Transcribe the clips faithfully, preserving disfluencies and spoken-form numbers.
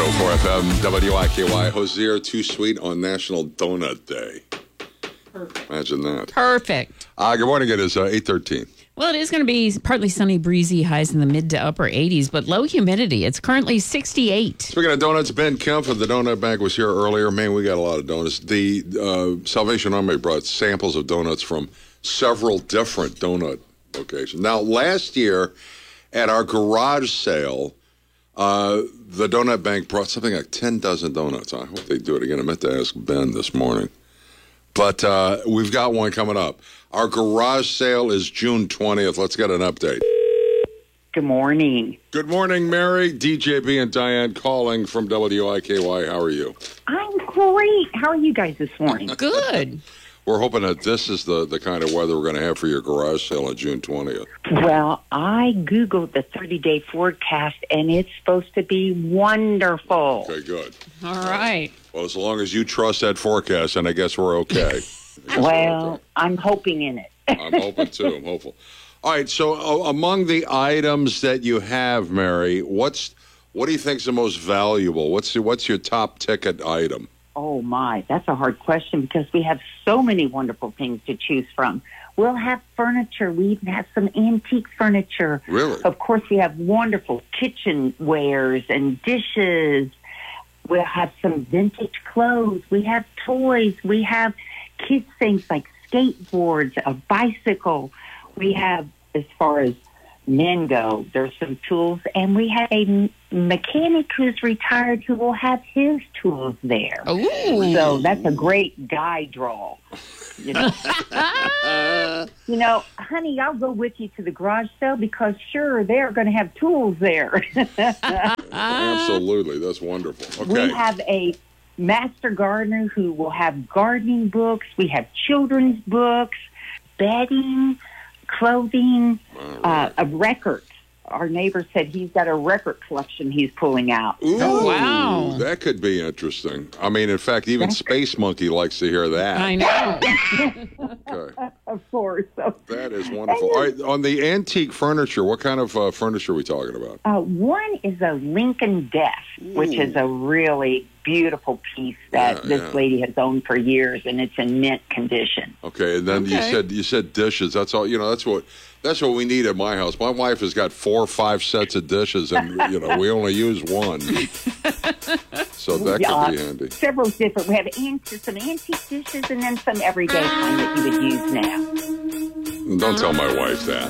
oh four F M, W I K Y. Hozier, too sweet on National Donut Day. Perfect. Imagine that. Perfect. Uh, good morning. It is uh, eight thirteen. Well, it is going to be partly sunny, breezy, highs in the mid to upper eighties, but low humidity. It's currently sixty-eight. Speaking of donuts, Ben Kemp of the Donut Bank was here earlier. Man, we got a lot of donuts. The uh, Salvation Army brought samples of donuts from several different donut locations. Now, last year at our garage sale, uh, the Donut Bank brought something like ten dozen donuts. I hope they do it again. I meant to ask Ben this morning. But uh, we've got one coming up. Our garage sale is June twentieth. Let's get an update. Good morning. Good morning, Mary. D J B and Diane calling from W I K Y. How are you? I'm great. How are you guys this morning? Good. We're hoping that this is the, the kind of weather we're going to have for your garage sale on June twentieth. Well, I Googled the thirty-day forecast, and it's supposed to be wonderful. Okay, good. All right. Well, as long as you trust that forecast, and I guess we're okay. Well, I'm hoping in it. I'm hoping, too. I'm hopeful. All right, so uh, among the items that you have, Mary, what's what do you think is the most valuable? What's your, what's your top ticket item? Oh, my. That's a hard question because we have so many wonderful things to choose from. We'll have furniture. We even have some antique furniture. Really? Of course, we have wonderful kitchenwares and dishes. We'll have some vintage clothes. We have toys. We have kids' things like skateboards, a bicycle. We have, as far as men go, there's some tools. And we have a mechanic who's retired who will have his tools there. Ooh. So that's a great guy draw. You know, you know, honey, I'll go with you to the garage sale because, sure, they're going to have tools there. Absolutely. That's wonderful. Okay. We have a master gardener who will have gardening books. We have children's books, bedding, clothing, right. uh, a record. Our neighbor said he's got a record collection he's pulling out. Ooh, Oh, wow. That could be interesting. I mean, in fact, even Space Monkey likes to hear that. I know. Okay. Of course. So, That is wonderful. All right, on the antique furniture, what kind of uh, furniture are we talking about? uh, one is a Lincoln desk, which is a really beautiful piece that Yeah, this yeah. lady has owned for years, and it's in mint condition. Okay, and then you Okay. said you said dishes. That's all. You know, that's what that's what we need at my house. My wife has got four or five sets of dishes, and you know we only use one. So that Yeah, could be handy. Several different. We have anti- some antique dishes and then some everyday kind that you would use now. Don't tell my wife that.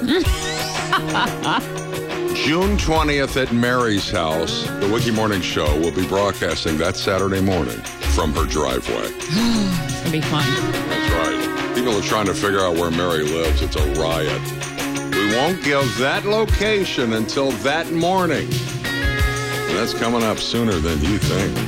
June twentieth at Mary's house, the Wiki Morning Show will be broadcasting that Saturday morning from her driveway. It's going to be fun. That's right. People are trying to figure out where Mary lives. It's a riot. We won't give that location until that morning. And that's coming up sooner than you think.